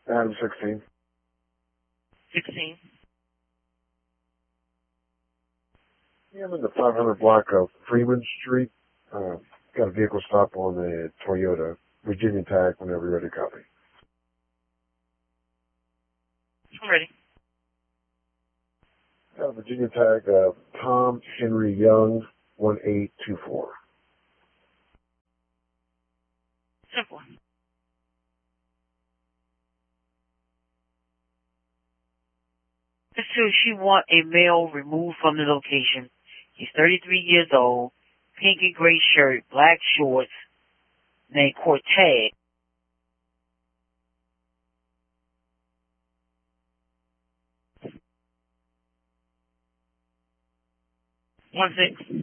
Adam 16. 16. Yeah, I'm in the 500 block of Freeman Street. Got a vehicle stop on the Toyota. Virginia tag whenever you're ready to copy. I'm ready. Got a Virginia tag of Tom Henry Young, 1824. Simple. She want a male removed from the location. He's 33 years old, pink and gray shirt, black shorts, named Cortez. One six.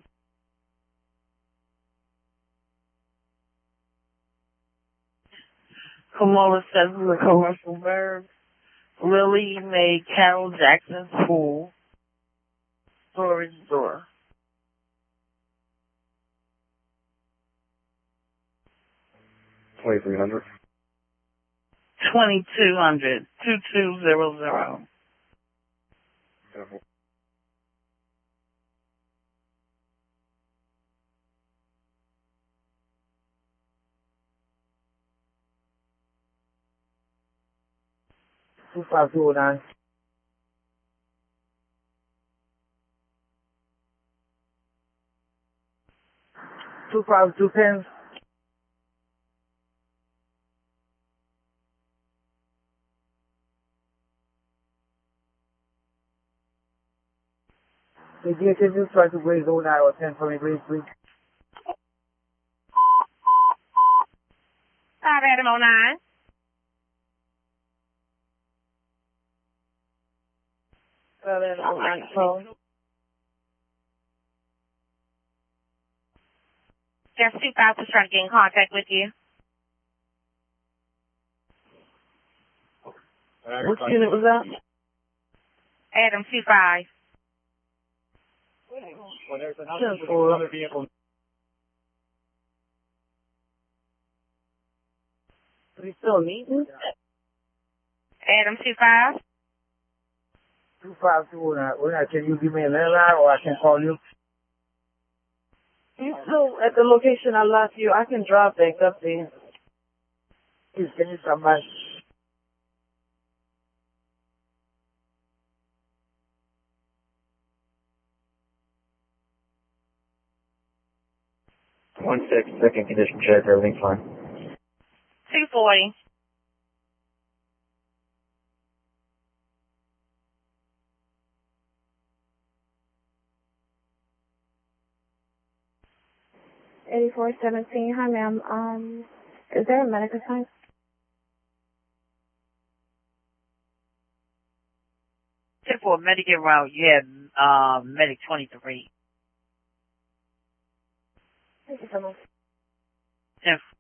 Kamala says the commercial verb. Lily made Carol Jackson's pool storage door. 2300. 2200. 2200. Careful. Two 5209. 25210. The DHS try to raise 09 or 10 for me, please. 5 Adam 09. There's 25 was trying to get in contact with you. Which unit was that? Adam 25. When there's another vehicle. We still meeting? Adam 25. 25209. Can you give me a landline or I can call you? You still at the location I left you. I can drive back up there. Please, can you stop by? Second condition check, everything's fine. 240. Hi, ma'am. Is there a medic assigned? Except for medic en route, you have medic 23. Thank you so much. 10